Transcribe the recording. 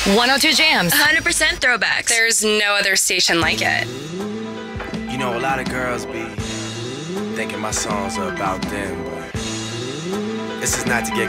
102 Jams. 100% throwbacks. There's no other station like it. You know, a lot of girls be thinking my songs are about them, but this is not to get